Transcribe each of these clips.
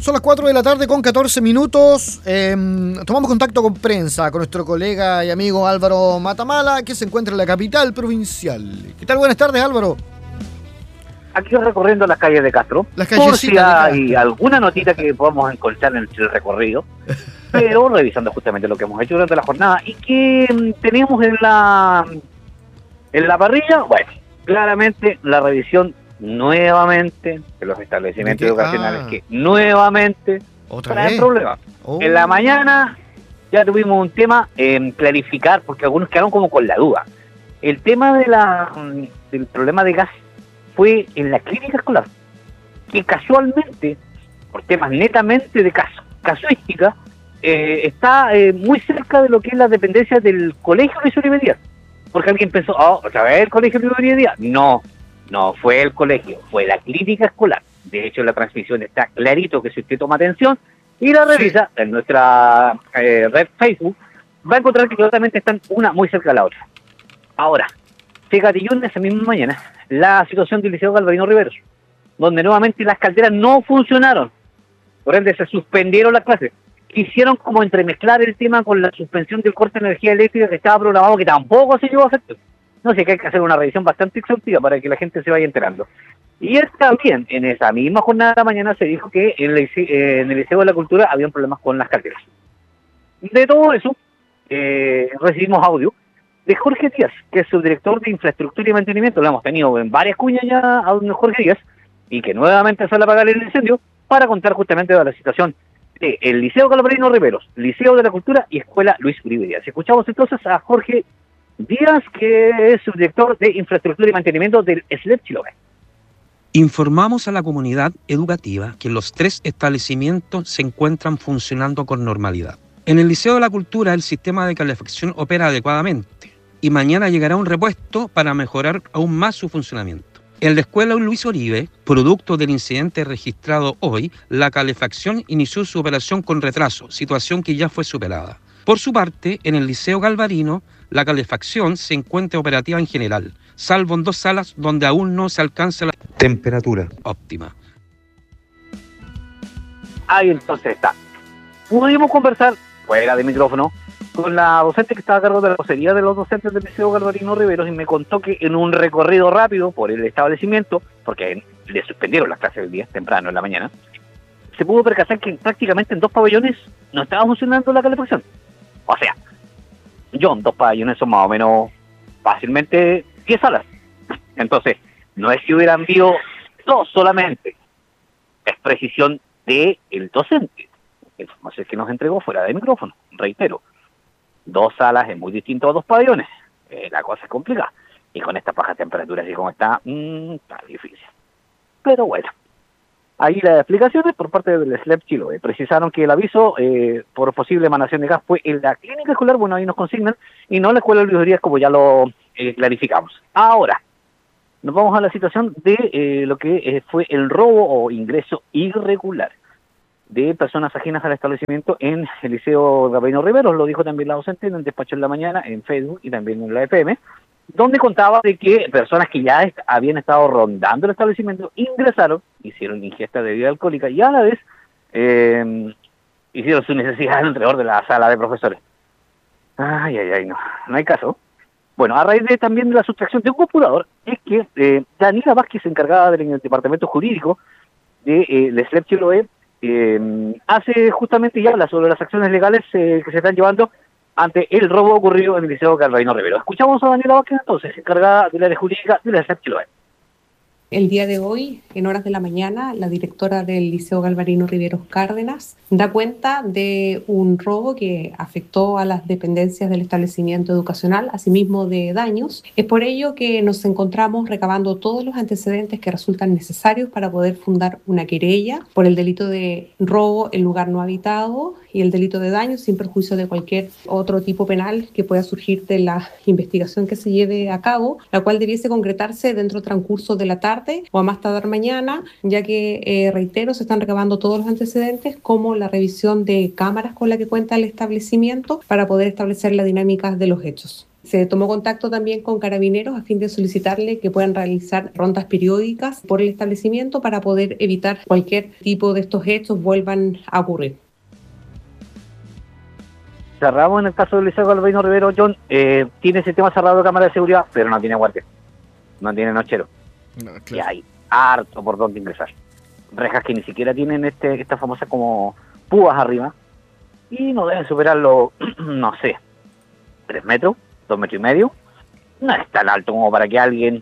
Son las 4 de la tarde con 14 minutos. Tomamos contacto con prensa, con nuestro colega y amigo Álvaro Matamala, que se encuentra en la capital provincial. ¿Qué tal? Buenas tardes, Álvaro. Aquí recorriendo las calles de Castro, Las por si callecitas hay alguna notita que podamos encontrar en el recorrido, pero revisando justamente lo que hemos hecho durante la jornada y que teníamos en la parrilla. Bueno, claramente la revisión nuevamente de los establecimientos educacionales que nuevamente traen problemas. En la mañana ya tuvimos un tema en clarificar, porque algunos quedaron como con la duda. El tema del problema de gas fue en la clínica escolar, que casualmente, por temas netamente de casuística, está muy cerca de lo que es la dependencia del colegio Luis Uribe Díaz. Porque alguien pensó, ¿otra vez el colegio Luis Uribe Díaz? No fue el colegio, fue la clínica escolar. De hecho, en la transmisión está clarito que si usted toma atención y la revisa en nuestra red Facebook, va a encontrar que claramente están una muy cerca de la otra. Ahora, se gatilló en esa misma mañana la situación del Liceo Galvarino Riveros, donde nuevamente las calderas no funcionaron. Por ende, se suspendieron las clases. Quisieron como entremezclar el tema con la suspensión del corte de energía eléctrica que estaba programado, que tampoco se llevó a efecto. No sé, que hay que hacer una revisión bastante exhaustiva para que la gente se vaya enterando. Y también, en esa misma jornada de la mañana, se dijo que en el Liceo de la Cultura habían problemas con las calderas. De todo eso, recibimos audio de Jorge Díaz, que es subdirector de Infraestructura y Mantenimiento. Lo hemos tenido en varias cuñas ya a don Jorge Díaz, y que nuevamente sale a apagar el incendio para contar justamente de la situación de el Liceo Galvarino Riveros, Liceo de la Cultura y Escuela Luis Uribe Díaz. Escuchamos entonces a Jorge Díaz, que es subdirector de Infraestructura y Mantenimiento del SLEP Chiloé. Informamos a la comunidad educativa que los 3 establecimientos se encuentran funcionando con normalidad. En el Liceo de la Cultura el sistema de calefacción opera adecuadamente y mañana llegará un repuesto para mejorar aún más su funcionamiento. En la Escuela Luis Uribe, producto del incidente registrado hoy, la calefacción inició su operación con retraso, situación que ya fue superada. Por su parte, en el Liceo Galvarino, la calefacción se encuentra operativa en general, salvo en 2 salas donde aún no se alcanza la temperatura óptima. Ahí entonces está. Pudimos conversar fuera de micrófono con la docente que estaba a cargo de la vocería de los docentes del Liceo Galvarino Riveros, y me contó que en un recorrido rápido por el establecimiento, porque le suspendieron las clases del día temprano en la mañana, se pudo percatar que prácticamente en 2 pabellones no estaba funcionando la calefacción. O sea, 2 pabellones son más o menos fácilmente 10 salas. Entonces, no es que hubieran habido 2 solamente, es precisión del docente. La información que nos entregó fuera de micrófono, reitero. 2 salas es muy distinto a 2 pabellones. La cosa es complicada. Y con estas bajas temperaturas y como está difícil. Pero bueno, ahí las explicaciones por parte del SLEP Chiloé. Precisaron que el aviso por posible emanación de gas fue en la clínica escolar, bueno, ahí nos consignan, y no en la escuela de Luis Díaz, como ya lo clarificamos. Ahora, nos vamos a la situación de lo que fue el robo o ingreso irregular de personas ajenas al establecimiento en el Liceo Galvarino Riveros. Lo dijo también la docente en el despacho en la mañana, en Facebook y también en la FM, donde contaba de que personas que ya habían estado rondando el establecimiento ingresaron, hicieron ingesta de bebida alcohólica y a la vez hicieron su necesidad alrededor de la sala de profesores. No hay caso. Bueno, a raíz también de la sustracción de un computador, es que Daniela Vázquez, encargada del departamento jurídico de SLEP Chiloé, hace justamente ya habla sobre las acciones legales que se están llevando ante el robo ocurrido en el Liceo Galvarino Riveros. Escuchamos a Daniela Vázquez, entonces, encargada del área jurídica de la SLEP Chiloé. El día de hoy, en horas de la mañana, la directora del Liceo Galvarino Riveros Cárdenas da cuenta de un robo que afectó a las dependencias del establecimiento educacional, asimismo de daños. Es por ello que nos encontramos recabando todos los antecedentes que resultan necesarios para poder fundar una querella por el delito de robo en lugar no habitado y el delito de daño sin perjuicio de cualquier otro tipo penal que pueda surgir de la investigación que se lleve a cabo, la cual debiese concretarse dentro del transcurso de la tarde o a más tardar mañana, ya que, reitero, se están recabando todos los antecedentes como la revisión de cámaras con la que cuenta el establecimiento para poder establecer la dinámica de los hechos. Se tomó contacto también con Carabineros a fin de solicitarle que puedan realizar rondas periódicas por el establecimiento para poder evitar cualquier tipo de estos hechos vuelvan a ocurrir. Cerramos en el caso del Liceo Galvarino Rivero, John, tiene sistema cerrado de cámara de seguridad, pero no tiene guardia, no tiene nochero. No, claro. Y hay harto por donde ingresar. Rejas que ni siquiera tienen esta famosa como púas arriba, y no deben superar los, no sé, 3 metros, 2 metros y medio. No es tan alto como para que alguien,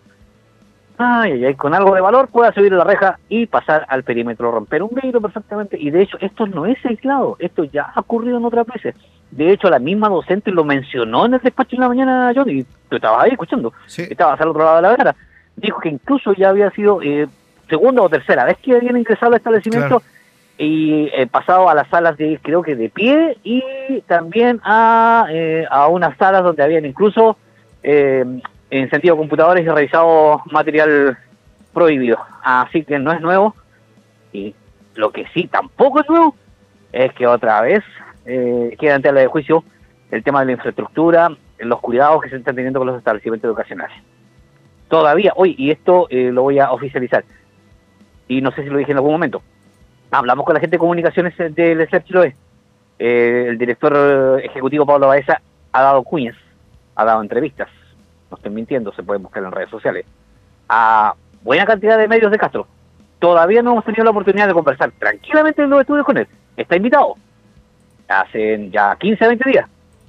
con algo de valor pueda subir a la reja y pasar al perímetro, romper un vidrio perfectamente. Y de hecho, esto no es aislado, esto ya ha ocurrido en otras veces. De hecho, la misma docente lo mencionó en el despacho en la mañana, Johnny, tú estabas ahí escuchando, Sí. estabas al otro lado de la vereda. Dijo que incluso ya había sido segunda o tercera vez que habían ingresado al establecimiento, Claro. y pasado a las salas de, creo que de pie, y también a unas salas donde habían incluso encendido computadores y revisado material prohibido. Así que no es nuevo, y lo que sí tampoco es nuevo es que otra vez queda en tela de juicio el tema de la infraestructura, los cuidados que se están teniendo con los establecimientos educacionales. Todavía hoy, y esto lo voy a oficializar, y no sé si lo dije en algún momento, hablamos con la gente de comunicaciones del SLEP Chiloé. El director ejecutivo Pablo Baeza ha dado cuñas, ha dado entrevistas, no estoy mintiendo, se pueden buscar en redes sociales, a buena cantidad de medios de Castro. Todavía no hemos tenido la oportunidad de conversar tranquilamente en los estudios con él. Está invitado. Hacen ya 15, 20 días.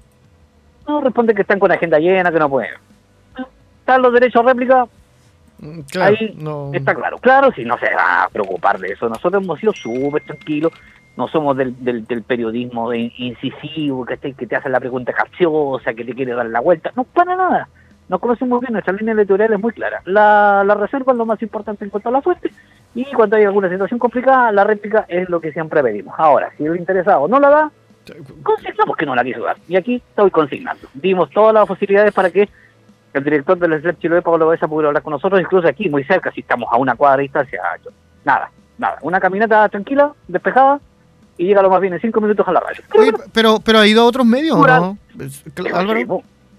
No, responde que están con agenda llena, que no pueden. Están los derechos a réplica. Claro, Ahí no. está claro. Claro, si no se va a preocupar de eso. Nosotros hemos sido súper tranquilos. No somos del periodismo incisivo, que te hace la pregunta capciosa, que te quiere dar la vuelta. No, para nada. Nos conocemos bien, nuestra línea editorial es muy clara. La reserva es lo más importante en cuanto a la fuente, y cuando hay alguna situación complicada, la réplica es lo que siempre pedimos. Ahora, si el interesado no la da, consignamos que no la quiso dar. Y aquí estoy consignando. Dimos todas las posibilidades para que el director del SLEP Chiloé, Pablo Baeza, pudiera hablar con nosotros, incluso aquí, muy cerca, si estamos a una cuadra de distancia. Nada. Una caminata tranquila, despejada, y llega lo más bien en 5 minutos a la radio. Oye, pero ha ido a otros medios, ¿o no? Álvaro.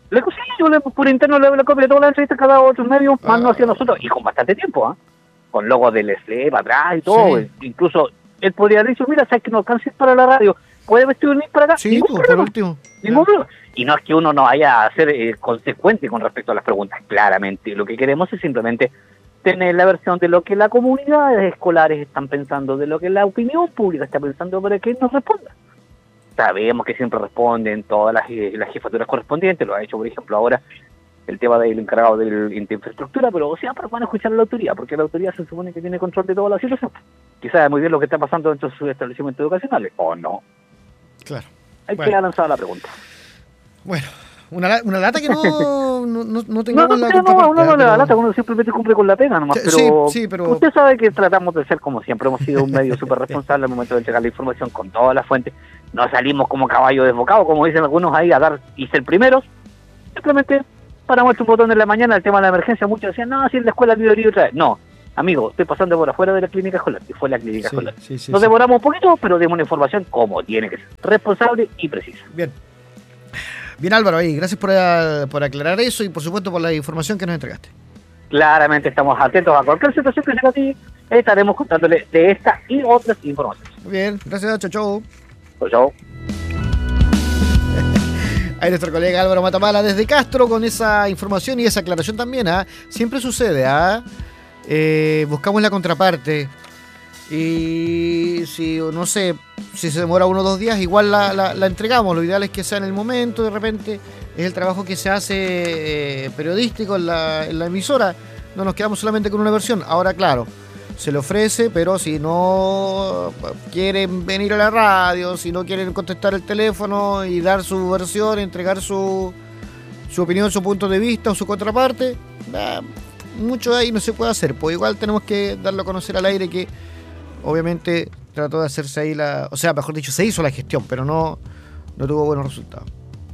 Yo por interno le copia de todas las entrevistas que ha dado a otros medios, más no hacia nosotros, y con bastante tiempo, con logos del SLEP atrás y todo. Sí. Incluso él podría haber dicho, mira, sabes que no alcances para la radio, ¿puedes vestir un link para acá? Sí, Ningún por problema. último. Ningún problema. Y no es que uno no vaya a ser consecuente con respecto a las preguntas, claramente. Lo que queremos es simplemente tener la versión de lo que las comunidades escolares están pensando, de lo que la opinión pública está pensando, para que nos responda. Sabemos que siempre responden todas las jefaturas correspondientes, lo ha hecho, por ejemplo, ahora el tema del encargado de infraestructura, pero siempre van a escuchar a la autoridad, porque la autoridad se supone que tiene control de toda la situación, que sabe muy bien lo que está pasando dentro de sus establecimientos educacionales, ¿o no? Claro. Hay que lanzar la pregunta. Bueno, una lata que no tengamos la uno no le da lata, uno simplemente cumple con la pena nomás, pero, sí, pero usted sabe que tratamos de ser como siempre, hemos sido un medio súper responsable al momento de entregar la información con todas las fuentes, no salimos como caballo desbocado, como dicen algunos ahí, a dar y ser primeros, simplemente paramos un botón en la mañana, el tema de la emergencia, muchos decían, no, si en la escuela libre otra vez, no, amigo, estoy pasando por afuera de la clínica escolar, y fue la clínica escolar. Nos demoramos un poquito, pero demos una información como tiene que ser, responsable y precisa. Bien, Álvaro, ahí, gracias por aclarar eso y por supuesto por la información que nos entregaste. Claramente estamos atentos a cualquier situación que sea así, estaremos contándole de esta y otras informaciones. Muy bien, gracias, chau. Chau. Ahí nuestro colega Álvaro Matamala desde Castro con esa información y esa aclaración también, siempre sucede, buscamos la contraparte y si, no sé, si se demora 1 o 2 días, igual la entregamos. Lo ideal es que sea en el momento, de repente es el trabajo que se hace periodístico en la emisora, no nos quedamos solamente con una versión. Ahora, claro, se le ofrece, pero si no quieren venir a la radio, si no quieren contestar el teléfono y dar su versión, entregar su opinión, su punto de vista o su contraparte, mucho de ahí no se puede hacer, pues igual tenemos que darlo a conocer al aire que obviamente trató de hacerse ahí mejor dicho, se hizo la gestión, pero no tuvo buenos resultados.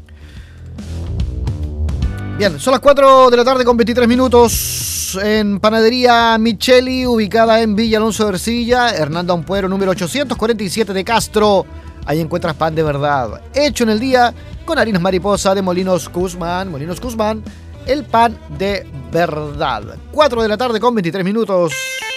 Bien, son las 4 de la tarde con 23 minutos en Panadería Micheli, ubicada en Villa Alonso de Ercilla, Hernando Ampuero, número 847 de Castro. Ahí encuentras pan de verdad, hecho en el día con harinas mariposa de Molinos Guzmán. Molinos Guzmán, el pan de verdad. 4 de la tarde con 23 minutos.